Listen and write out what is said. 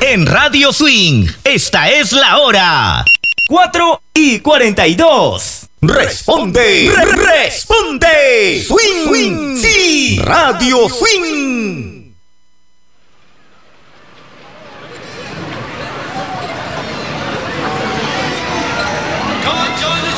En Radio Swing, esta es la hora. 4:42. Responde, responde. Swing, swing, sí. Radio Swing. Come on, join the